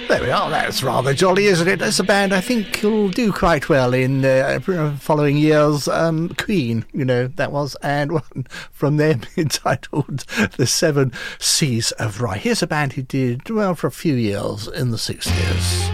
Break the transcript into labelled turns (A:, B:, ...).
A: There we are. That's rather jolly, isn't it? That's a band I think will do quite well in following years. Queen, that was, and one from them entitled The Seven Seas of Rye. Here's a band who did well for a few years in the 60s.